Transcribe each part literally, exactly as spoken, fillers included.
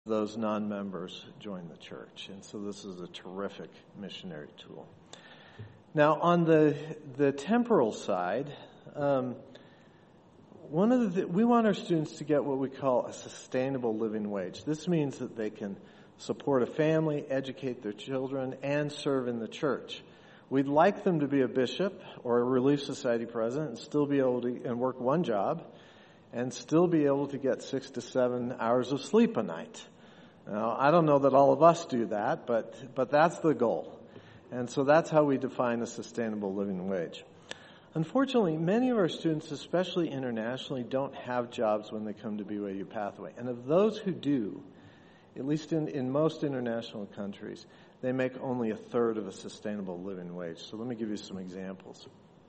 those non-members join the church. And so this is a terrific missionary tool. Now, on the the temporal side, um, one of the we want our students to get what we call a sustainable living wage. This means that they can support a family, educate their children, and serve in the church. We'd like them to be a bishop or a Relief Society president and still be able to and work one job and still be able to get six to seven hours of sleep a night. Now, I don't know that all of us do that, but but that's the goal. And so that's how we define a sustainable living wage. Unfortunately, many of our students, especially internationally, don't have jobs when they come to B Y U Pathway. And of those who do, at least in, in most international countries, they make only a third of a sustainable living wage. So let me give you some examples.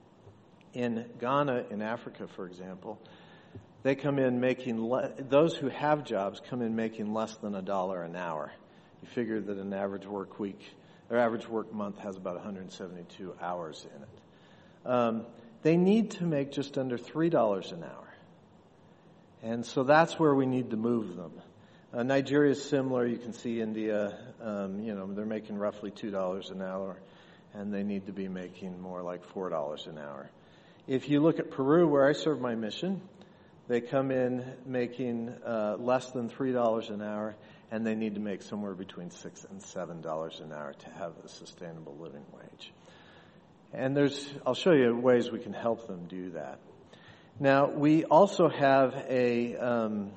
In Ghana, in Africa, for example, they come in making, le- those who have jobs come in making less than a dollar an hour. You figure that an average work week, or average work month has about one hundred seventy-two hours in it. Um, they need to make just under three dollars an hour. And so that's where we need to move them. Uh, Nigeria is similar. You can see India, um, you know, they're making roughly two dollars an hour, and they need to be making more like four dollars an hour. If you look at Peru, where I serve my mission, they come in making uh, less than three dollars an hour, and they need to make somewhere between six dollars and seven dollars an hour to have a sustainable living wage. And there's, I'll show you ways we can help them do that. Now, we also have a um,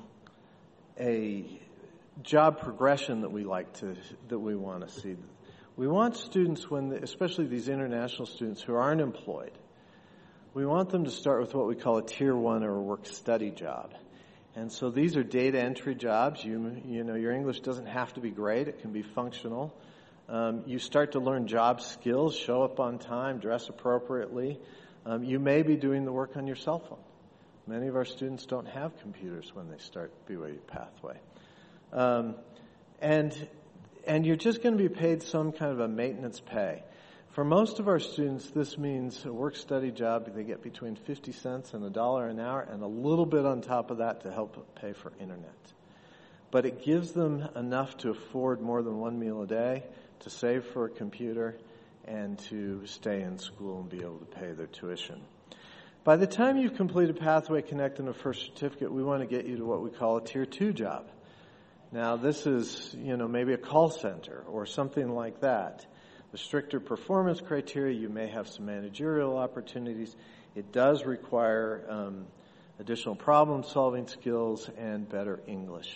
a job progression that we like to, that we want to see. We want students, when, especially these international students who aren't employed, we want them to start with what we call a tier one or a work study job. And so these are data entry jobs. You, you know, your English doesn't have to be great. It can be functional. Um, you start to learn job skills, show up on time, dress appropriately. Um, you may be doing the work on your cell phone. Many of our students don't have computers when they start B Y U Pathway. Um, and, and you're just going to be paid some kind of a maintenance pay. For most of our students, this means a work-study job. They get between fifty cents and a dollar an hour and a little bit on top of that to help pay for internet. But it gives them enough to afford more than one meal a day, to save for a computer, and to stay in school and be able to pay their tuition. By the time you've completed Pathway Connect and a first certificate, we want to get you to what we call a Tier two job. Now, this is, you know, maybe a call center or something like that. The stricter performance criteria, you may have some managerial opportunities. It does require um, additional problem-solving skills and better English.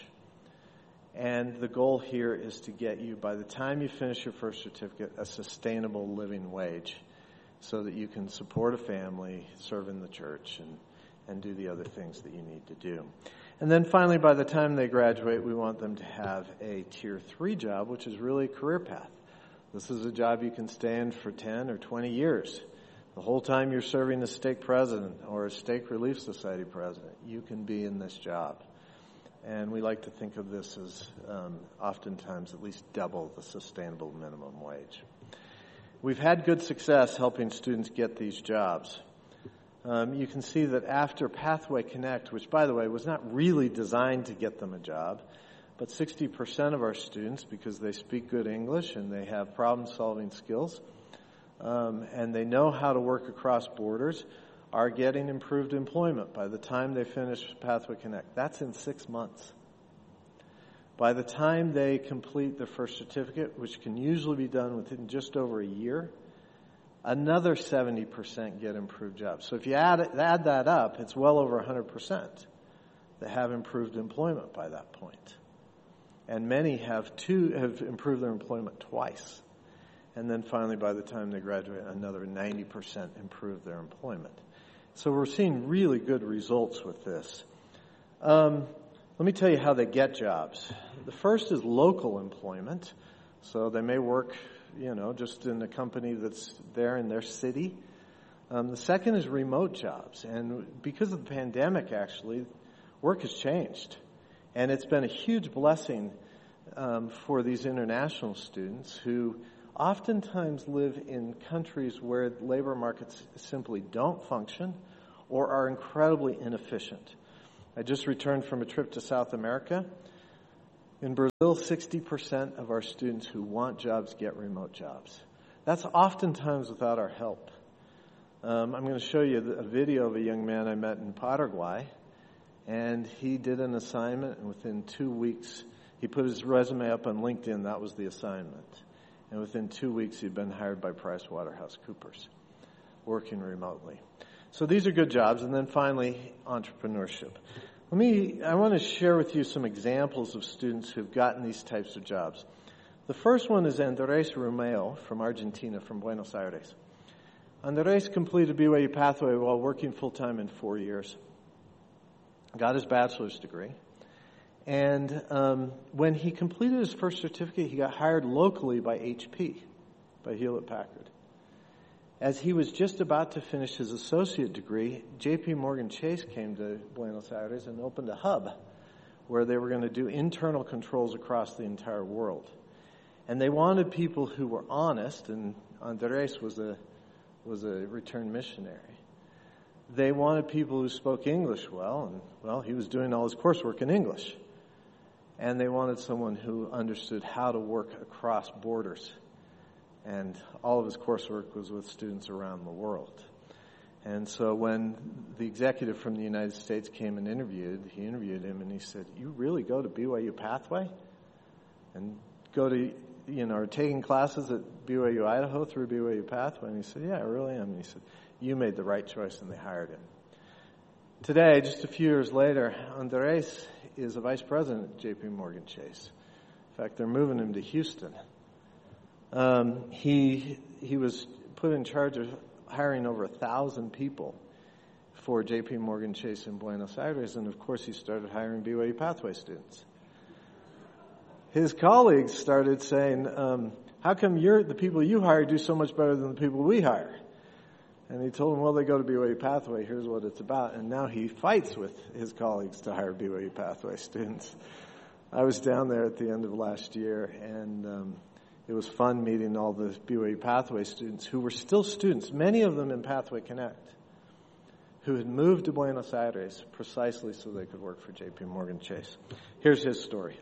And the goal here is to get you, by the time you finish your first certificate, a sustainable living wage so that you can support a family, serve in the church, and, and do the other things that you need to do. And then finally, by the time they graduate, we want them to have a Tier three job, which is really a career path. This is a job you can stay in for ten or twenty years. The whole time you're serving as stake president or as stake Relief Society president, you can be in this job. And we like to think of this as um, oftentimes at least double the sustainable minimum wage. We've had good success helping students get these jobs. Um, you can see that after Pathway Connect, which, by the way, was not really designed to get them a job, but sixty percent of our students, because they speak good English and they have problem-solving skills, um, and they know how to work across borders, are getting improved employment by the time they finish Pathway Connect. That's in six months. By the time they complete their first certificate, which can usually be done within just over a year, another seventy percent get improved jobs. So if you add, add that up, it's well over one hundred percent that have improved employment by that point. And many have two have improved their employment twice. And then finally, by the time they graduate, another ninety percent improve their employment. So we're seeing really good results with this. Um, let me tell you how they get jobs. The first is local employment. So they may work, you know, just in a company that's there in their city. Um, the second is remote jobs. And because of the pandemic, actually, work has changed. And it's been a huge blessing um, for these international students who oftentimes live in countries where labor markets simply don't function or are incredibly inefficient. I just returned from a trip to South America. In Brazil, sixty percent of our students who want jobs get remote jobs. That's oftentimes without our help. Um, I'm going to show you a video of a young man I met in Paraguay, and he did an assignment, and within two weeks, he put his resume up on LinkedIn. That was the assignment. And within two weeks, he'd been hired by PricewaterhouseCoopers, working remotely. So these are good jobs. And then finally, entrepreneurship. Let me, I want to share with you some examples of students who've gotten these types of jobs. The first one is Andrés Romeo from Argentina, from Buenos Aires. Andrés completed B Y U Pathway while working full-time in four years. Got his bachelor's degree. And um, when he completed his first certificate, he got hired locally by H P, by Hewlett-Packard. As he was just about to finish his associate degree, J P Morgan Chase came to Buenos Aires and opened a hub where they were going to do internal controls across the entire world. And they wanted people who were honest, and Andrés was a was a returned missionary. They wanted people who spoke English well, and, well, he was doing all his coursework in English. And they wanted someone who understood how to work across borders. And all of his coursework was with students around the world. And so when the executive from the United States came and interviewed, he interviewed him and he said, "You really go to B Y U Pathway? And go to, you know, are taking classes at B Y U Idaho through B Y U Pathway?" And he said, "Yeah, I really am." And he said, "You made the right choice," and they hired him. Today, just a few years later, Andrés is a vice president at J P Morgan Chase. In fact, they're moving him to Houston. Um, he he was put in charge of hiring over a thousand people for J P Morgan Chase in Buenos Aires, and of course he started hiring B Y U Pathway students. His colleagues started saying, um, "How come you're, the people you hire do so much better than the people we hire?" And he told them, "Well, they go to B Y U Pathway. Here's what it's about." And now he fights with his colleagues to hire B Y U Pathway students. I was down there at the end of last year, and um, it was fun meeting all the B Y U Pathway students who were still students, many of them in Pathway Connect, who had moved to Buenos Aires precisely so they could work for J P Morgan Chase. Here's his story.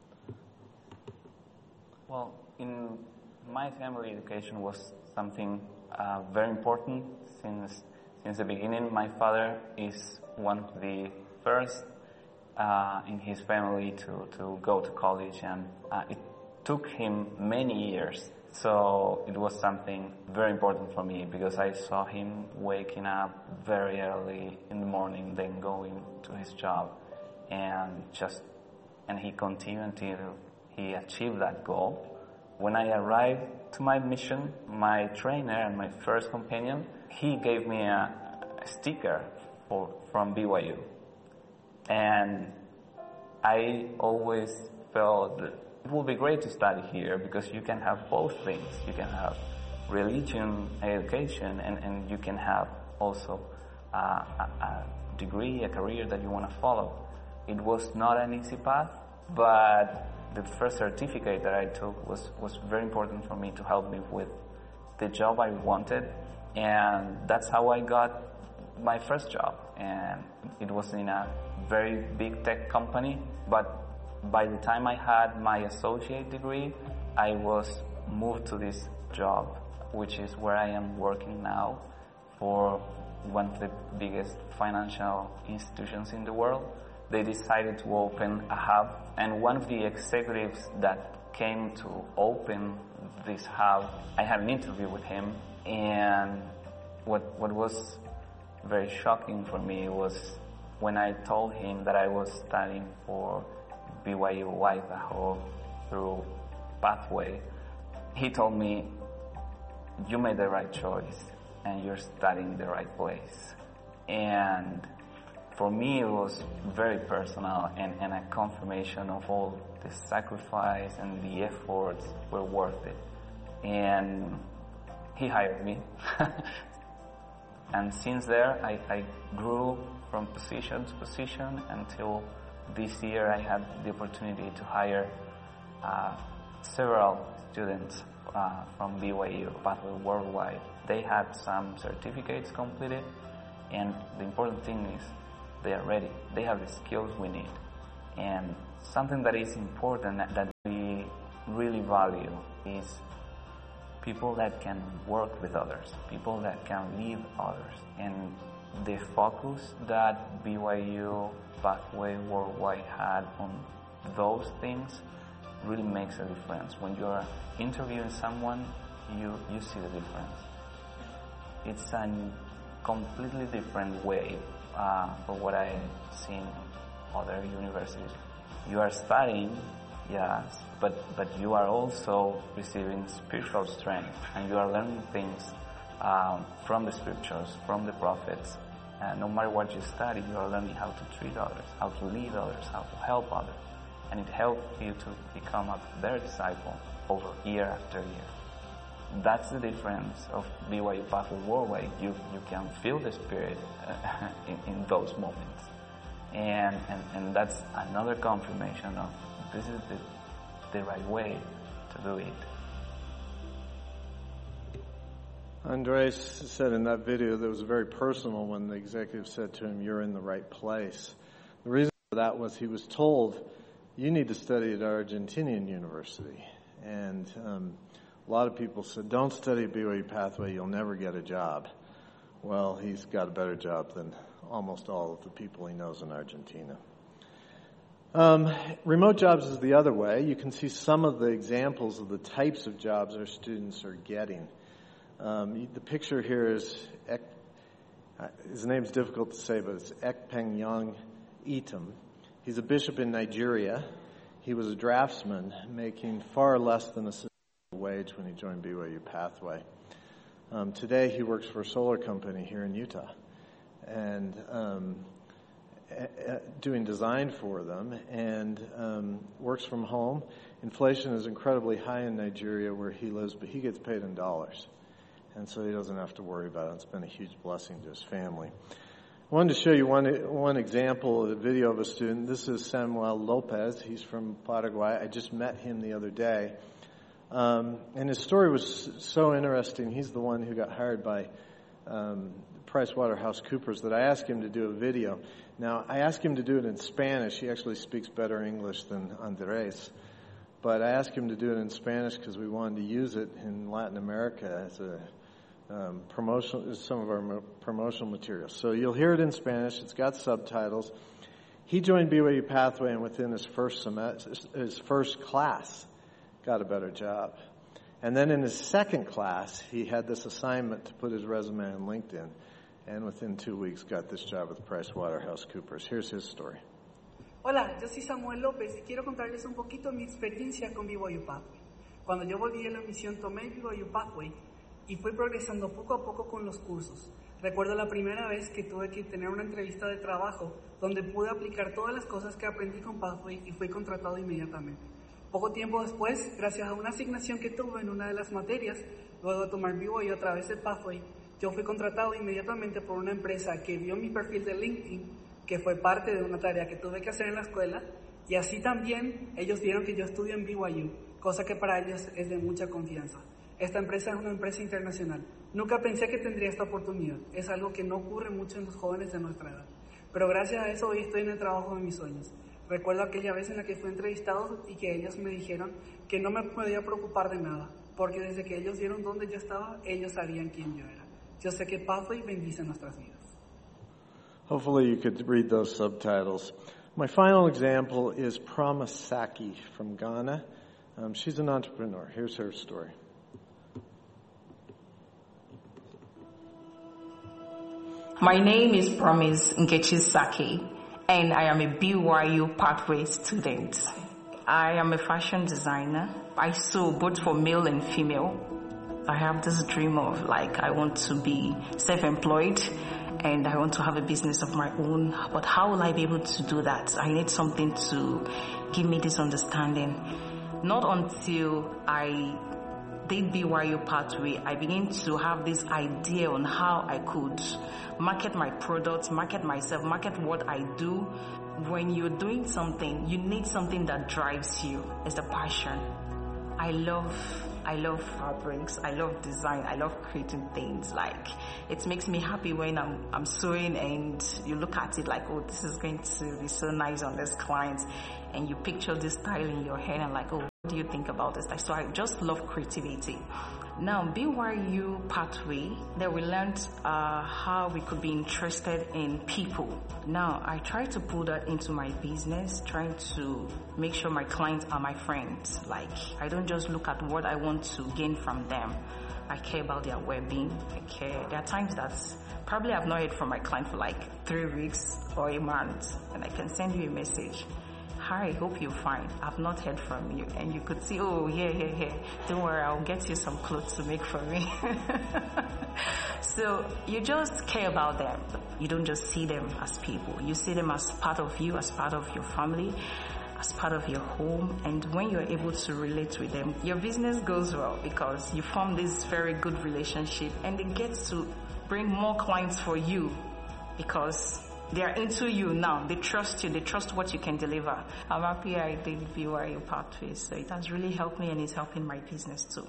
Well, in my family, education was something uh, very important since since the beginning. My father is one of the first uh, in his family to, to go to college, and uh, it took him many years. So it was something very important for me because I saw him waking up very early in the morning, then going to his job, and just and he continued until he achieved that goal. When I arrived to my mission, my trainer and my first companion, he gave me a, a sticker for, from B Y U. And I always felt that it would be great to study here because you can have both things. You can have religion, education, and, and you can have also uh, a, a degree, a career that you want to follow. It was not an easy path, but the first certificate that I took was, was very important for me to help me with the job I wanted, and that's how I got my first job. And it was in a very big tech company, but by the time I had my associate degree, I was moved to this job, which is where I am working now for one of the biggest financial institutions in the world. They decided to open a hub, and one of the executives that came to open this hub, I had an interview with him, and what what was very shocking for me was when I told him that I was studying for B Y U Idaho through Pathway. He told me, "You made the right choice, and you're studying the right place." And for me, it was very personal and, and a confirmation of all the sacrifice and the efforts were worth it. And he hired me. And since there, I, I grew from position to position until this year I had the opportunity to hire uh, several students uh, from B Y U Pathway Worldwide. They had some certificates completed, and the important thing is they are ready. They have the skills we need. And something that is important that we really value is people that can work with others, people that can lead others. And the focus that B Y U Pathway Worldwide had on those things really makes a difference. When you're interviewing someone, you, you see the difference. It's a completely different way uh, from what I've seen in other universities. You are studying, yes, but, but you are also receiving spiritual strength, and you are learning things um, from the scriptures, from the prophets. Uh, no matter what you study, you are learning how to treat others, how to lead others, how to help others. And it helps you to become a better disciple over year after year. That's the difference of B Y U Pathway Worldwide. You, you can feel the Spirit uh, in, in those moments. And, and, and that's another confirmation of this is the, the right way to do it. Andres said in that video that was very personal when the executive said to him, "You're in the right place." The reason for that was he was told, "You need to study at Argentinian University." And um, a lot of people said, "Don't study B Y U Pathway, you'll never get a job." Well, he's got a better job than almost all of the people he knows in Argentina. Um, remote jobs is the other way. You can see some of the examples of the types of jobs our students are getting. Um, the picture here is, Ek, uh, his name's difficult to say, but it's Ekpenyong Etam. He's a bishop in Nigeria. He was a draftsman, making far less than a wage when he joined B Y U Pathway. Um, today he works for a solar company here in Utah, and um, a- a- doing design for them, and um, works from home. Inflation is incredibly high in Nigeria where he lives, but he gets paid in dollars. And so he doesn't have to worry about it. It's been a huge blessing to his family. I wanted to show you one one example of a video of a student. This is Samuel Lopez. He's from Paraguay. I just met him the other day. Um, and his story was so interesting. He's the one who got hired by um, PricewaterhouseCoopers that I asked him to do a video. Now, I asked him to do it in Spanish. He actually speaks better English than Andres. But I asked him to do it in Spanish because we wanted to use it in Latin America as a Um, promotional, some of our mo- promotional materials. So you'll hear it in Spanish. It's got subtitles. He joined B Y U Pathway, and within his first semester, his first class, got a better job. And then in his second class, he had this assignment to put his resume on LinkedIn, and within two weeks got this job with PricewaterhouseCoopers. Here's his story. Hola, yo soy Samuel López y quiero contarles un poquito mi experiencia con B Y U Pathway. Cuando yo volví a la misión, tomé B Y U Pathway y fui progresando poco a poco con los cursos. Recuerdo la primera vez que tuve que tener una entrevista de trabajo donde pude aplicar todas las cosas que aprendí con Pathway y fui contratado inmediatamente. Poco tiempo después, gracias a una asignación que tuve en una de las materias, luego de tomar B Y U a través de Pathway, yo fui contratado inmediatamente por una empresa que vio mi perfil de LinkedIn, que fue parte de una tarea que tuve que hacer en la escuela, y así también ellos vieron que yo estudio en B Y U, cosa que para ellos es de mucha confianza. Esta empresa es una empresa internacional. Nunca pensé que tendría esta oportunidad. Es algo que no ocurre mucho en los jóvenes de nuestra edad. Pero gracias a eso hoy estoy en el trabajo de mis sueños. Recuerdo aquella vez en la que fui entrevistado y que ellos me dijeron que no me podía preocupar de nada, porque desde que ellos vieron dónde yo estaba, ellos sabían quién yo era. Yo sé que Pathway bendice nuestras vidas. Hopefully you could read those subtitles. My final example is Promisaki from Ghana. Um, she's an entrepreneur. Here's her story. My name is Promise Nkechi Saki, and I am a B Y U Pathway student. I am a fashion designer. I sew both for male and female. I have this dream of, like, I want to be self-employed and I want to have a business of my own. But how will I be able to do that? I need something to give me this understanding. Not until I did B Y U Pathway, I began to have this idea on how I could market my products, market myself, market what I do. When you're doing something, you need something that drives you. It's the passion. I love I love fabrics. I love design. I love creating things. Like, it makes me happy when I'm I'm sewing and you look at it like, oh, this is going to be so nice on this client, and you picture this style in your head and like, oh, what do you think about this? So I just love creativity. Now, B Y U Pathway, that we learned uh, how we could be interested in people. Now, I try to put that into my business, trying to make sure my clients are my friends. Like, I don't just look at what I want to gain from them. I care about their well-being. I care. There are times that probably I've not heard from my client for like three weeks or a month, and I can send you a message. Hi, hope you're fine. I've not heard from you. And you could see, oh, here, here, here. Don't worry, I'll get you some clothes to make for me. So you just care about them. You don't just see them as people. You see them as part of you, as part of your family, as part of your home. And when you're able to relate with them, your business goes well because you form this very good relationship, and they get to bring more clients for you because they are into you now. They trust you. They trust what you can deliver. I'm happy I did B Y U Pathways. So it has really helped me, and it's helping my business too.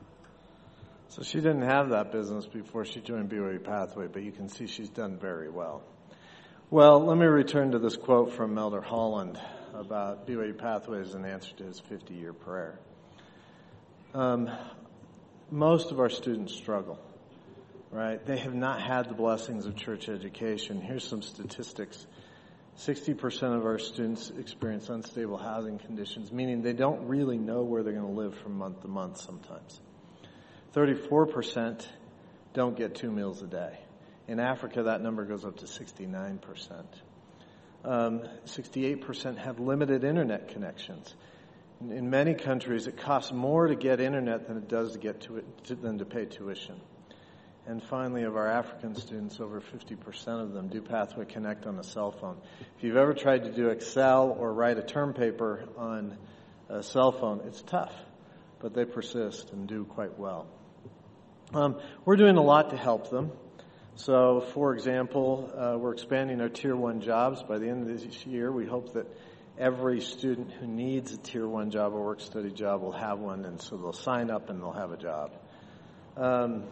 So she didn't have that business before she joined B Y U Pathway, but you can see she's done very well. Well, let me return to this quote from Elder Holland about B Y U Pathway as an answer to his fifty-year prayer. Um, most of our students struggle. Right? They have not had the blessings of church education. Here's some statistics. sixty percent of our students experience unstable housing conditions, meaning they don't really know where they're going to live from month to month sometimes. thirty-four percent don't get two meals a day. In Africa, that number goes up to sixty-nine percent. Um, sixty-eight percent have limited internet connections. In, in many countries, it costs more to get internet than it does to get to it, to, than to pay tuition. And finally, of our African students, over fifty percent of them do Pathway Connect on a cell phone. If you've ever tried to do Excel or write a term paper on a cell phone, it's tough, but they persist and do quite well. Um, we're doing a lot to help them. So, for example, uh, we're expanding our Tier one jobs. By the end of this year, we hope that every student who needs a Tier one job or work-study job will have one, and so they'll sign up and they'll have a job. Um,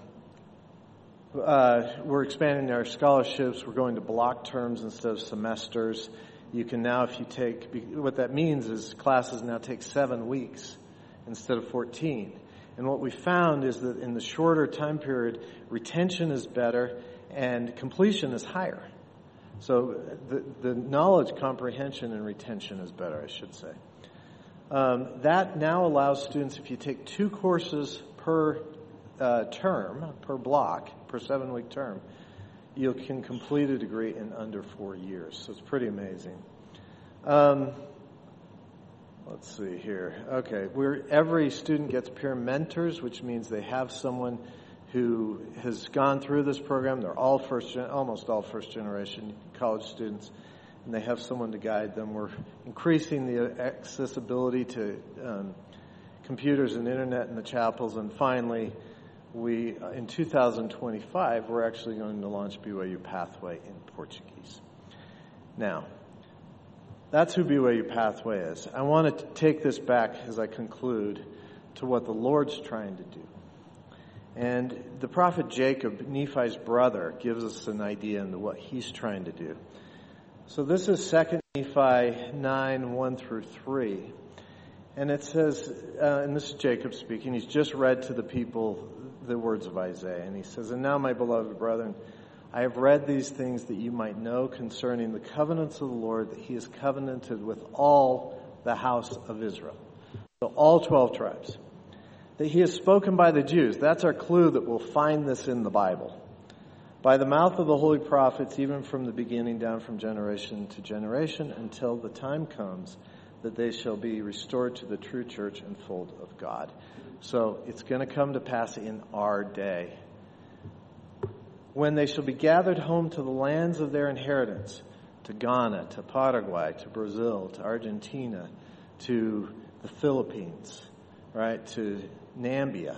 Uh, we're expanding our scholarships. We're going to block terms instead of semesters. You can now, if you take, what that means is classes now take seven weeks instead of fourteen. And what we found is that in the shorter time period, retention is better and completion is higher. So the, the knowledge comprehension and retention is better, I should say. Um, that now allows students, if you take two courses per uh, term, per block, per seven-week term, you can complete a degree in under four years. So it's pretty amazing. Um, let's see here. Okay, we're, every student gets peer mentors, which means they have someone who has gone through this program. They're all first, gen- almost all first-generation college students, and they have someone to guide them. We're increasing the accessibility to um, computers and internet in the chapels, and finally, we in two thousand twenty-five, we're actually going to launch B Y U Pathway in Portuguese. Now, that's who B Y U Pathway is. I want to take this back as I conclude to what the Lord's trying to do. And the prophet Jacob, Nephi's brother, gives us an idea into what he's trying to do. So this is Second Nephi nine, one through three. And it says, uh, and this is Jacob speaking, he's just read to the people the words of Isaiah. And he says, "And now, my beloved brethren, I have read these things that you might know concerning the covenants of the Lord, that he has covenanted with all the house of Israel." So all twelve tribes. That he has spoken by the Jews. That's our clue that we'll find this in the Bible. By the mouth of the holy prophets, even from the beginning down from generation to generation, until the time comes that they shall be restored to the true church and fold of God. So it's going to come to pass in our day. When they shall be gathered home to the lands of their inheritance, to Ghana, to Paraguay, to Brazil, to Argentina, to the Philippines, right, to Nambia,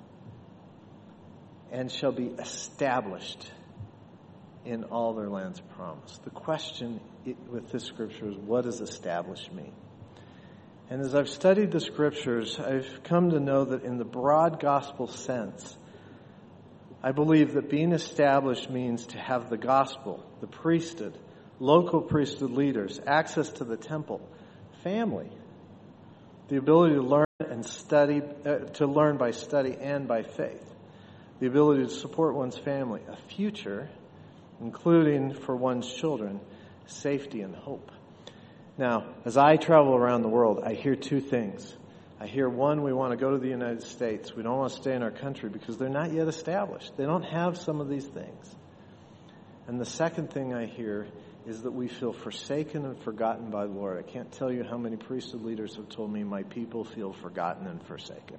and shall be established in all their lands of promise. The question with this scripture is, what does established mean? And as I've studied the scriptures, I've come to know that in the broad gospel sense, I believe that being established means to have the gospel, the priesthood, local priesthood leaders, access to the temple, family, the ability to learn and study, uh, to learn by study and by faith, the ability to support one's family, a future, including for one's children, safety and hope. Now, as I travel around the world, I hear two things. I hear, one, we want to go to the United States. We don't want to stay in our country because they're not yet established. They don't have some of these things. And the second thing I hear is that we feel forsaken and forgotten by the Lord. I can't tell you how many priesthood leaders have told me, my people feel forgotten and forsaken.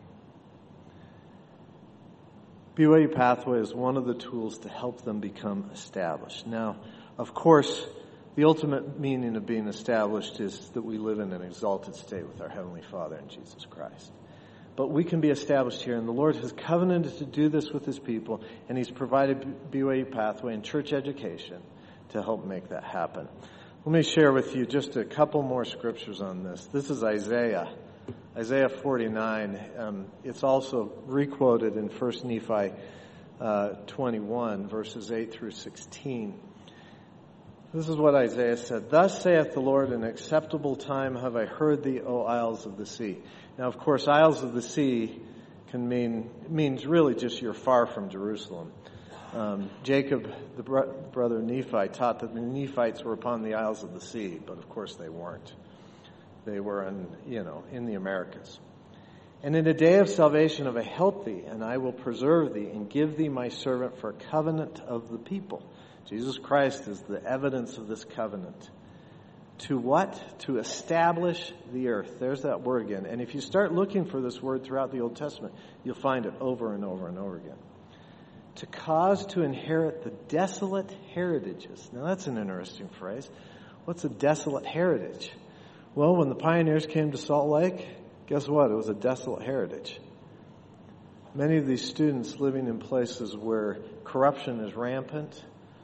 B Y U Pathway is one of the tools to help them become established. Now, of course, the ultimate meaning of being established is that we live in an exalted state with our Heavenly Father in Jesus Christ. But we can be established here, and the Lord has covenanted to do this with His people, and He's provided B Y U Pathway and church education to help make that happen. Let me share with you just a couple more scriptures on this. This is Isaiah, Isaiah forty-nine. Um, it's also requoted in First Nephi uh, twenty-one, verses eight through sixteen. This is what Isaiah said. Thus saith the Lord, an acceptable time have I heard thee, O isles of the sea. Now, of course, isles of the sea can mean, means really just you're far from Jerusalem. Um, Jacob, the bro- brother of Nephi, taught that the Nephites were upon the isles of the sea, but of course they weren't. They were in, you know, in the Americas. And in a day of salvation have I helped thee, and I will preserve thee, and give thee my servant for a covenant of the people. Jesus Christ is the evidence of this covenant. To what? To establish the earth. There's that word again. And if you start looking for this word throughout the Old Testament, you'll find it over and over and over again. To cause to inherit the desolate heritages. Now that's an interesting phrase. What's a desolate heritage? Well, when the pioneers came to Salt Lake, guess what? It was a desolate heritage. Many of these students living in places where corruption is rampant,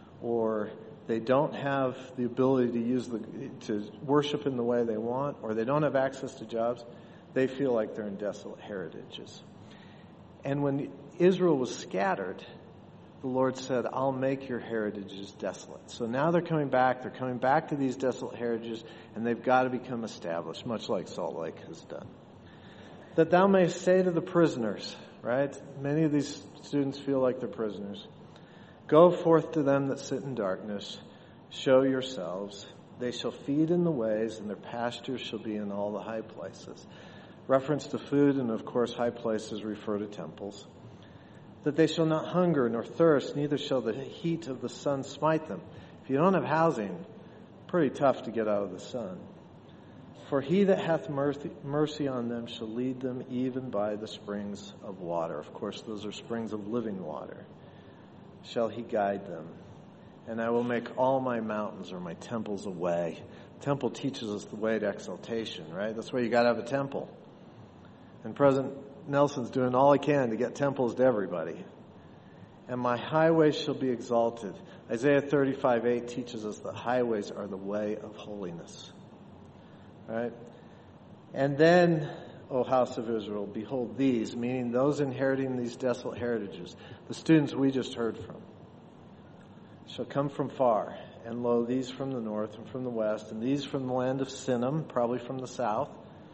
or they don't have the ability to use the to worship in the way they want, or they don't have access to jobs, they feel like they're in desolate heritages. And when Israel was scattered, the Lord said, I'll make your heritages desolate. So now they're coming back, they're coming back to these desolate heritages, and they've got to become established, much like Salt Lake has done. That thou mayest say to the prisoners, right? Many of these students feel like they're prisoners. Go forth to them that sit in darkness, show yourselves. They shall feed in the ways, and their pastures shall be in all the high places. Reference to food, and of course high places refer to temples. That they shall not hunger nor thirst, neither shall the heat of the sun smite them. If you don't have housing, pretty tough to get out of the sun. For he that hath mercy, mercy on them shall lead them even by the springs of water. Of course, those are springs of living water. Shall he guide them. And I will make all my mountains or my temples a way. Temple teaches us the way to exaltation, right? That's why you got to have a temple. And President Nelson's doing all he can to get temples to everybody. And my highways shall be exalted. Isaiah thirty-five eight teaches us that highways are the way of holiness. Right? And then, O house of Israel, behold these, meaning those inheriting these desolate heritages, the students we just heard from, shall come from far, and lo, these from the north and from the west, and these from the land of Sinim, probably from the south.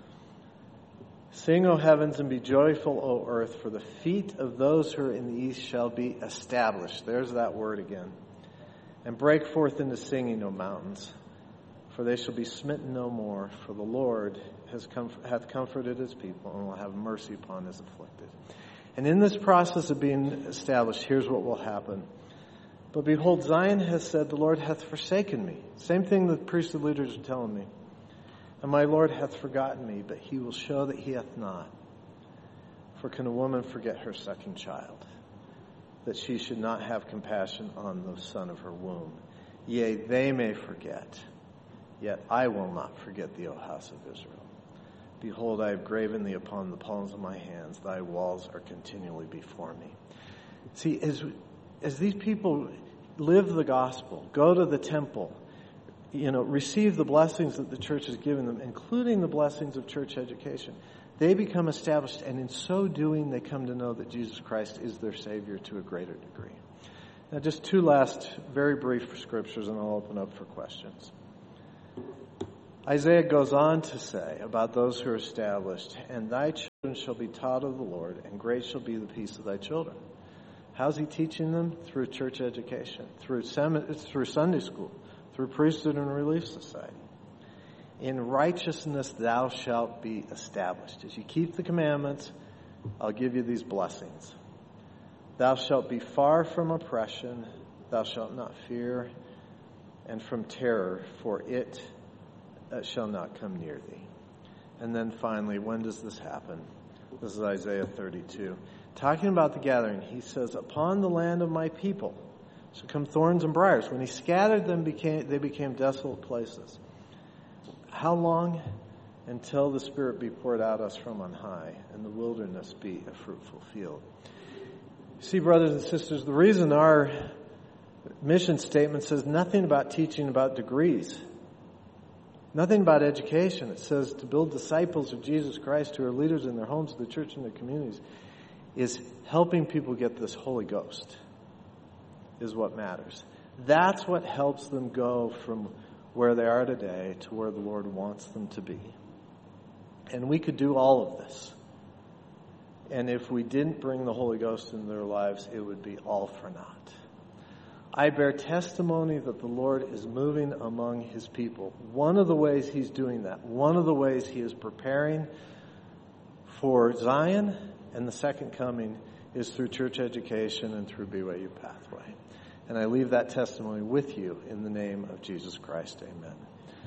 Sing, O heavens, and be joyful, O earth, for the feet of those who are in the east shall be established. There's that word again. And break forth into singing, O mountains, for they shall be smitten no more, for the Lord has comf- hath comforted his people and will have mercy upon his afflicted. And in this process of being established, here's what will happen. But behold, Zion has said, the Lord hath forsaken me. Same thing the priesthood leaders are telling me. And my Lord hath forgotten me, but he will show that he hath not. For can a woman forget her sucking child, that she should not have compassion on the son of her womb? Yea, they may forget, yet I will not forget thee, O house of Israel. Behold, I have graven thee upon the palms of my hands. Thy walls are continually before me. See, as, as these people live the gospel, go to the temple, you know, receive the blessings that the church has given them, including the blessings of church education, they become established, and in so doing, they come to know that Jesus Christ is their Savior to a greater degree. Now, just two last very brief scriptures, and I'll open up for questions. Isaiah goes on to say about those who are established, and thy children shall be taught of the Lord, and great shall be the peace of thy children. How's he teaching them? Through church education, through sem- through Sunday school, through priesthood and relief society. In righteousness thou shalt be established. As you keep the commandments, I'll give you these blessings. Thou shalt be far from oppression, thou shalt not fear, and from terror, for it uh, shall not come near thee. And then finally, when does this happen? This is Isaiah thirty-two. Talking about the gathering, he says, upon the land of my people shall come thorns and briars. When he scattered them, became, they became desolate places. How long? Until the Spirit be poured out us from on high, and the wilderness be a fruitful field. See, brothers and sisters, the reason our mission statement says nothing about teaching about degrees, nothing about education. It says to build disciples of Jesus Christ who are leaders in their homes, the church, and their communities, is helping people get this Holy Ghost is what matters. That's what helps them go from where they are today to where the Lord wants them to be. And we could do all of this. And if we didn't bring the Holy Ghost into their lives, it would be all for naught. I bear testimony that the Lord is moving among his people. One of the ways he's doing that, one of the ways he is preparing for Zion and the second coming, is through church education and through B Y U Pathway. And I leave that testimony with you in the name of Jesus Christ. Amen.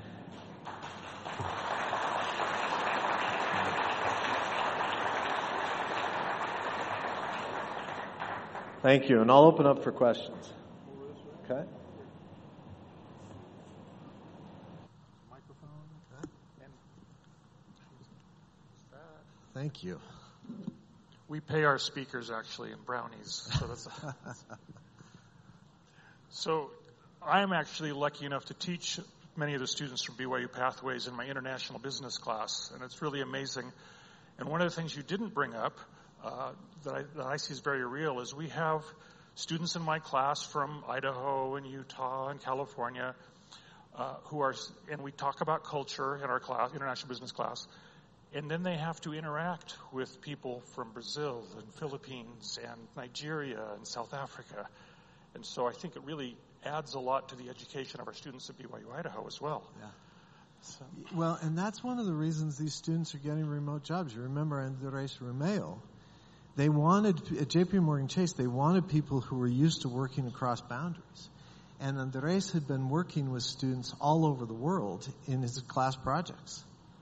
Thank you. And I'll open up for questions. Okay? Microphone. Okay. Thank you. We pay our speakers actually in brownies. So that's So I'm actually lucky enough to teach many of the students from B Y U Pathways in my international business class, and it's really amazing. And one of the things you didn't bring up uh, that, I, that I see is very real is we have students in my class from Idaho and Utah and California uh, who are, and we talk about culture in our class, international business class, and then they have to interact with people from Brazil and Philippines and Nigeria and South Africa. And so I think it really adds a lot to the education of our students at B Y U Idaho as well. Yeah. So. Well, and that's one of the reasons these students are getting remote jobs. You remember Andres Romeo. They wanted, at J P Morgan Chase, they wanted people who were used to working across boundaries. And Andres had been working with students all over the world in his class projects.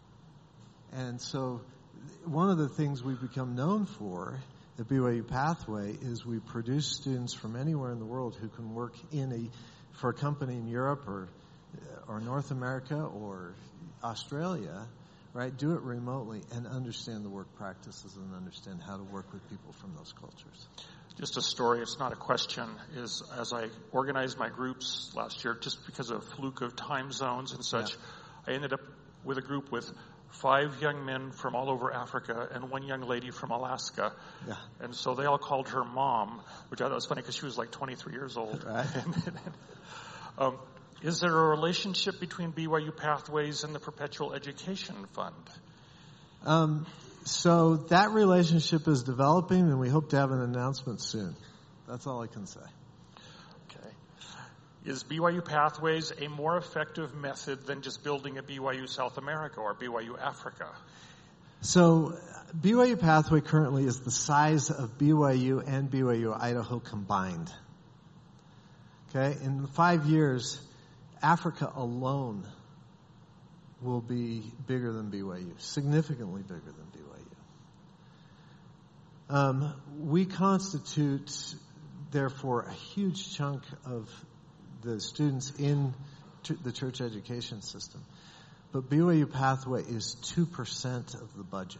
And so one of the things we've become known for at B Y U Pathway is we produce students from anywhere in the world who can work in a for a company in Europe or or North America or Australia, right? Do it remotely and understand the work practices and understand how to work with people from those cultures. Just a story, it's not a question, is as I organized my groups last year, just because of fluke of time zones and such, yeah. I ended up with a group with five young men from all over Africa and one young lady from Alaska. Yeah. And so they all called her Mom, which I thought was funny because she was like twenty-three years old. Right. um, is there a relationship between B Y U Pathways and the Perpetual Education Fund? Um, so that relationship is developing, and we hope to have an announcement soon. That's all I can say. Okay. Is B Y U Pathways a more effective method than just building a B Y U South America or B Y U Africa? So B Y U Pathway currently is the size of B Y U and B Y U Idaho combined. Okay, in five years, Africa alone will be bigger than B Y U, significantly bigger than B Y U. Um, we constitute, therefore, a huge chunk of the students in the church education system. But B Y U Pathway is two percent of the budget.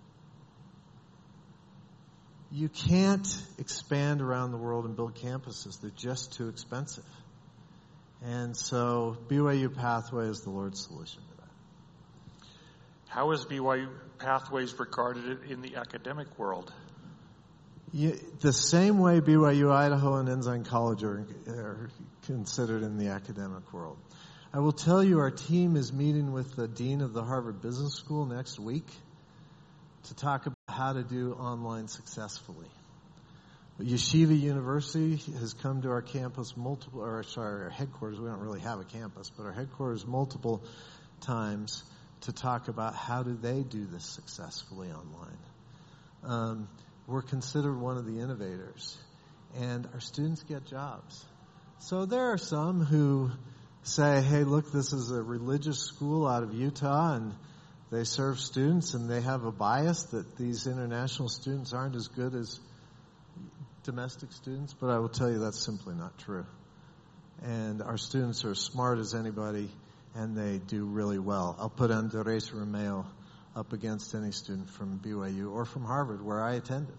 You can't expand around the world and build campuses. They're just too expensive. And so B Y U Pathway is the Lord's solution to that. How is B Y U Pathways regarded in the academic world? You, the same way B Y U Idaho and Ensign College are, are considered in the academic world. I will tell you, our team is meeting with the dean of the Harvard Business School next week to talk about how to do online successfully. Yeshiva University has come to our campus multiple, or sorry, our headquarters. We don't really have a campus, but our headquarters multiple times to talk about how do they do this successfully online. Um, we're considered one of the innovators, and our students get jobs. So there are some who say, hey, look, this is a religious school out of Utah, and they serve students, and they have a bias that these international students aren't as good as domestic students, but I will tell you that's simply not true. And our students are as smart as anybody, and they do really well. I'll put Andres Romeo up against any student from B Y U or from Harvard, where I attended.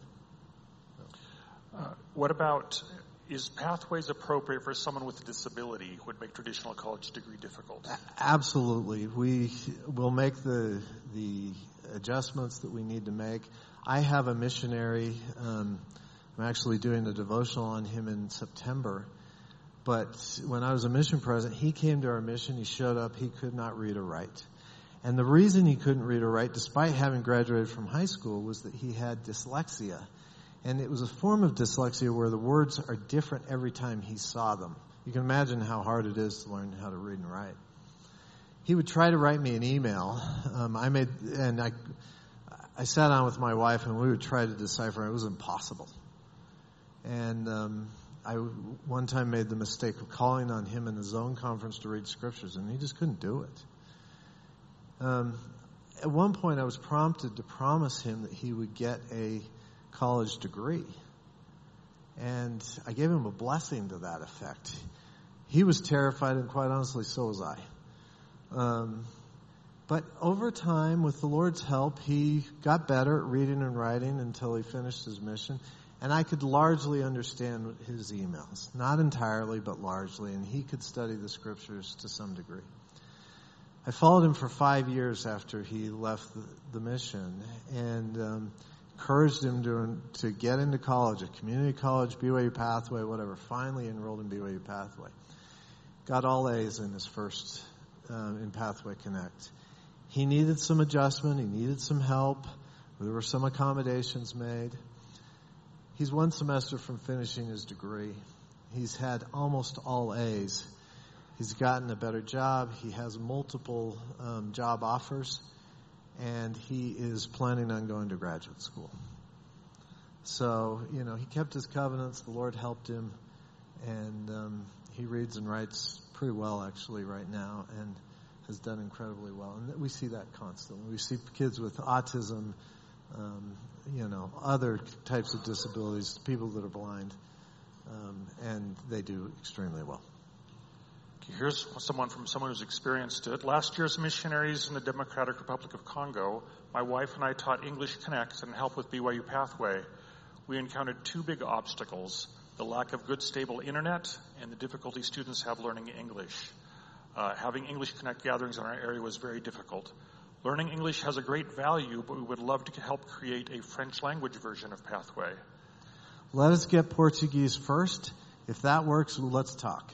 Uh, what about, is Pathways appropriate for someone with a disability who would make traditional college degree difficult? Absolutely. We will make the the adjustments that we need to make. I have a missionary. Um, I'm actually doing a devotional on him in September. But when I was a mission president, he came to our mission. He showed up. He could not read or write. And the reason he couldn't read or write, despite having graduated from high school, was that he had dyslexia. And it was a form of dyslexia where the words are different every time he saw them. You can imagine how hard it is to learn how to read and write. He would try to write me an email. Um, I made, and I, I sat down with my wife, and we would try to decipher. It was impossible. And um, I one time made the mistake of calling on him in the Zone Conference to read scriptures, and he just couldn't do it. Um, at one point, I was prompted to promise him that he would get a college degree. And I gave him a blessing to that effect. He was terrified, and quite honestly, so was I. Um, but over time, with the Lord's help, he got better at reading and writing until he finished his mission. And I could largely understand his emails. Not entirely, but largely. And he could study the scriptures to some degree. I followed him for five years after he left the, the mission, and um, encouraged him to, to get into college, a community college, B Y U Pathway, whatever. Finally enrolled in B Y U Pathway. Got all A's in his first, um, in Pathway Connect. He needed some adjustment. He needed some help. There were some accommodations made. He's one semester from finishing his degree. He's had almost all A's. He's gotten a better job. He has multiple um, job offers. And he is planning on going to graduate school. So, you know, he kept his covenants. The Lord helped him. And um, he reads and writes pretty well, actually, right now, and has done incredibly well. And we see that constantly. We see kids with autism, um, you know, other types of disabilities, people that are blind, um, and they do extremely well. Here's someone from someone who's experienced it. Last year as missionaries in the Democratic Republic of Congo, my wife and I taught English Connect and help with B Y U Pathway. We encountered two big obstacles: the lack of good, stable internet and the difficulty students have learning English. Uh, having English Connect gatherings in our area was very difficult. Learning English has a great value, but we would love to help create a French language version of Pathway. Let us get Portuguese first. If that works, let's talk.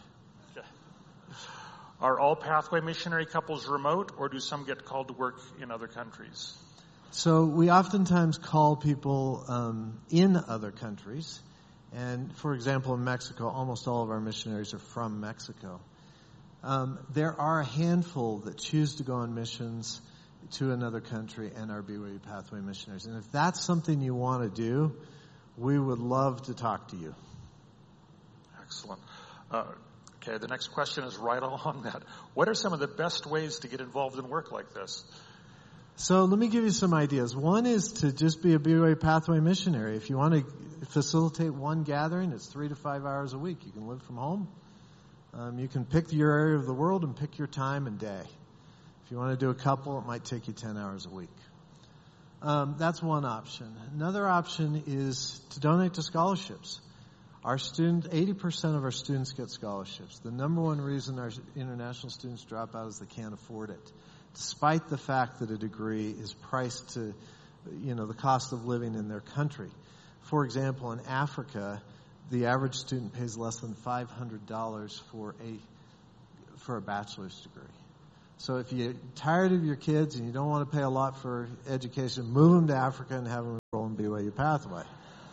Are all Pathway missionary couples remote, or do some get called to work in other countries? So we oftentimes call people um, in other countries. And, for example, in Mexico, almost all of our missionaries are from Mexico. Um, there are a handful that choose to go on missions to another country and are B Y U Pathway missionaries. And if that's something you want to do, we would love to talk to you. Excellent. Uh, okay, the next question is right along that. What are some of the best ways to get involved in work like this? So let me give you some ideas. One is to just be a B Y U Pathway missionary. If you want to facilitate one gathering, it's three to five hours a week. You can live from home. Um, you can pick your area of the world and pick your time and day. If you want to do a couple, it might take you ten hours a week. Um, that's one option. Another option is to donate to scholarships. Our student, eighty percent of our students get scholarships. The number one reason our international students drop out is they can't afford it, despite the fact that a degree is priced to, you know, the cost of living in their country. For example, in Africa, the average student pays less than five hundred dollars for a for a bachelor's degree. So if you're tired of your kids and you don't want to pay a lot for education, move them to Africa and have them enroll in B Y U Pathway.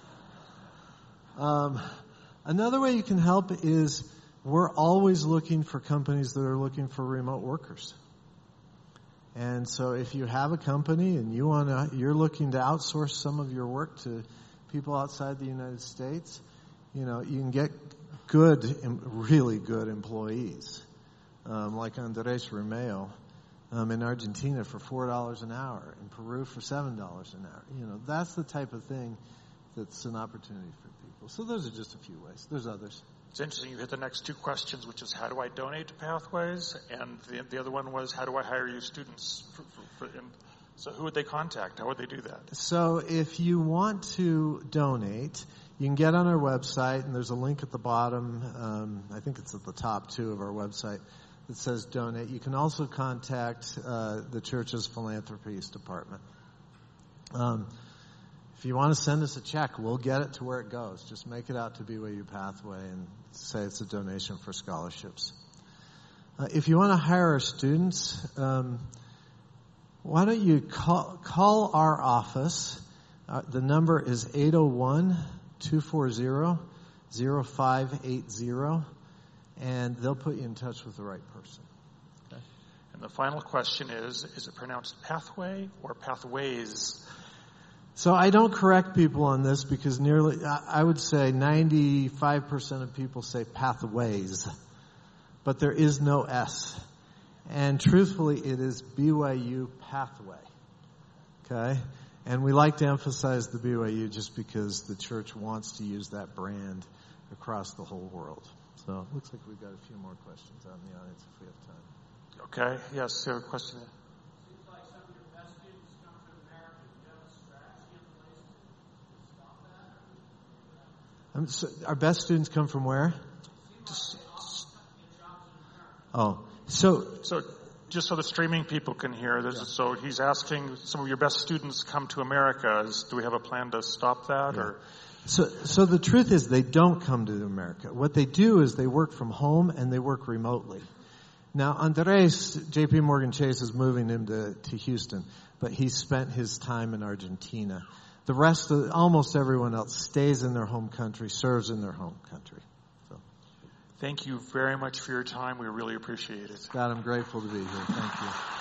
Um, another way you can help is we're always looking for companies that are looking for remote workers. And so if you have a company and you want to, you're looking to outsource some of your work to people outside the United States, you know, you can get good, really good employees, um, like Andres Romeo um, in Argentina for four dollars an hour, in Peru for seven dollars an hour. You know, that's the type of thing that's an opportunity for people. So those are just a few ways. There's others. It's interesting. You hit the next two questions, which is how do I donate to Pathways? And the, the other one was how do I hire you students? For, for, for, and so who would they contact? How would they do that? So if you want to donate, you can get on our website, and there's a link at the bottom. Um, I think it's at the top, too, of our website that says donate. You can also contact uh, the church's philanthropies department. Um If you want to send us a check, we'll get it to where it goes. Just make it out to B Y U Pathway and say it's a donation for scholarships. Uh, if you want to hire our students, um, why don't you call, call our office. Uh, the number is eight oh one, two four zero, zero five eight zero, and they'll put you in touch with the right person. Okay? And the final question is, is it pronounced Pathway or Pathways? So I don't correct people on this because nearly, I would say ninety-five percent of people say pathways, but there is no S. And truthfully, it is B Y U Pathway. Okay? And we like to emphasize the B Y U just because the church wants to use that brand across the whole world. So it looks like we've got a few more questions out in the audience if we have time. Okay. Yes, you have a question? Um, so our best students come from where? Oh, so so just so the streaming people can hear, this, yeah. So he's asking, some of your best students come to America. Is, do we have a plan to stop that? Yeah. Or so, so the truth is, they don't come to America. What they do is they work from home and they work remotely. Now, Andres, J P Morgan Chase is moving him to, to Houston, but he spent his time in Argentina. The rest of, almost everyone else stays in their home country, serves in their home country. So, thank you very much for your time. We really appreciate it. God, I'm grateful to be here. Thank you.